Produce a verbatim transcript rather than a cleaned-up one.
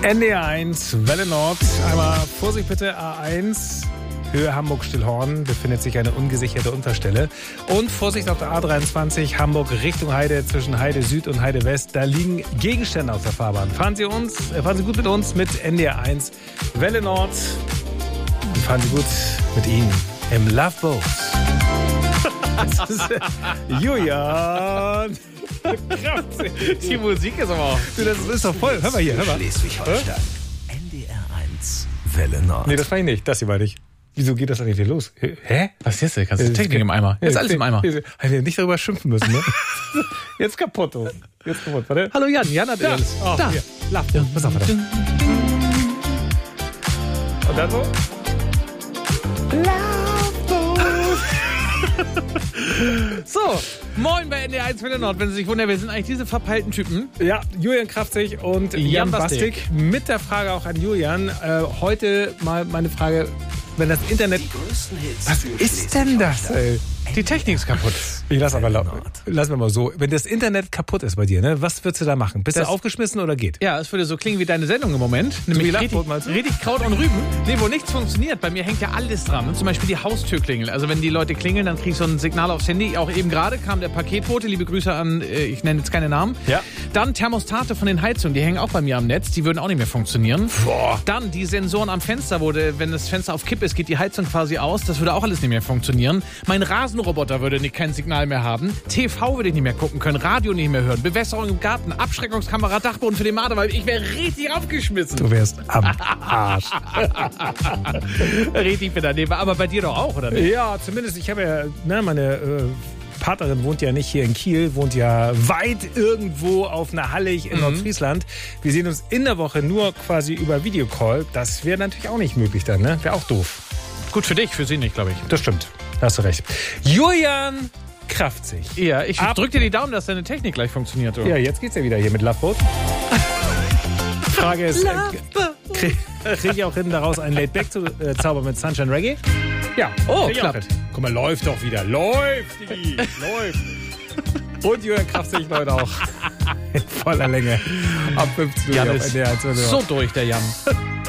N D R eins, Welle Nord. Einmal Vorsicht bitte, A eins, Höhe Hamburg-Stillhorn, befindet sich eine ungesicherte Unterstelle. Und Vorsicht auf der A dreiundzwanzig, Hamburg Richtung Heide, zwischen Heide Süd und Heide West. Da liegen Gegenstände auf der Fahrbahn. Fahren Sie, uns, äh, fahren Sie gut mit uns mit N D R eins, Welle Nord. Und fahren Sie gut mit Ihnen im Love Boat. Das ist äh, Julian. Die Musik ist aber auch... Du, das ist doch voll. Hör mal hier, hör mal. Schleswig-Holstein. N D R eins, Welle Nord. Nee, das war ich nicht. Das hier war ich. Wieso geht das eigentlich wieder los? Hä? Was ist jetzt? Die ganze Technik im Eimer. Jetzt alles im Eimer. Hätten wir nicht darüber schimpfen müssen, ne? Jetzt kaputt. Oh. Jetzt kaputt, warte. Hallo Jan, Jan hat Da. alles. Oh, Da. Hier. Lauf. Pass auf, warte. Und dann so? So, moin bei N D R eins Welle Nord. Wenn Sie sich wundern, wir sind eigentlich diese verpeilten Typen. Ja, Julian Kraftzig und Jan, Jan Bastik. Bastik. Mit der Frage auch an Julian. Äh, heute mal meine Frage, wenn das Internet... Die größten Hits. Was für ist denn das, ey? Die Technik ist kaputt. Ich lass aber lau- lassen wir mal so. Wenn das Internet kaputt ist bei dir, ne, was würdest du da machen? Bist Das- du aufgeschmissen oder geht? Ja, es würde so klingen wie deine Sendung im Moment. wie Nämlich Lachbrot, richtig, meinst du? richtig Kraut und Rüben. Nee, wo nichts funktioniert. Bei mir hängt ja alles dran. Zum Beispiel die Haustürklingel. Also wenn die Leute klingeln, dann kriege ich so ein Signal aufs Handy. Auch eben gerade kam der Paketbote. Liebe Grüße an, äh, ich nenne jetzt keine Namen. Ja. Dann Thermostate von den Heizungen. Die hängen auch bei mir am Netz. Die würden auch nicht mehr funktionieren. Boah. Dann die Sensoren am Fenster, wo de, wenn das Fenster auf Kipp ist, geht die Heizung quasi aus. Das würde auch alles nicht mehr funktionieren. Mein Rasenroboter würde nicht, kein Signal mehr haben. T V würde ich nicht mehr gucken können. Radio nicht mehr hören. Bewässerung im Garten. Abschreckungskamera, Dachboden für den Marderwald. Ich wäre richtig aufgeschmissen. Du wärst am Arsch. Richtig bin daneben. Aber bei dir doch auch, oder nicht? Ja, zumindest, ich habe ja, ne, meine äh, Partnerin wohnt ja nicht hier in Kiel, wohnt ja weit irgendwo auf einer Hallig in Nordfriesland. Wir sehen uns in der Woche nur quasi über Videocall. Das wäre natürlich auch nicht möglich dann, ne? Wäre auch doof. Gut für dich, für sie nicht, glaube ich. Das stimmt. Da hast du recht. Julian Kraftzig. Ja, ich Ab- drück dir die Daumen, dass deine Technik gleich funktioniert. Du. Ja, jetzt geht's ja wieder hier mit Loveboat. Frage ist, äh, kriege krieg ich auch hin, daraus einen Laid-Back zu äh, zaubern mit Sunshine Reggae? Ja. Oh, krieg ich auch klappt. hin. Guck mal, läuft doch wieder. Läuft, Digi. Läuft. Und Julian Kraftzig, Leute, auch in voller Länge. Ab fünfzehn Uhr Jan auf ist N D R eins. so durch, der Jan.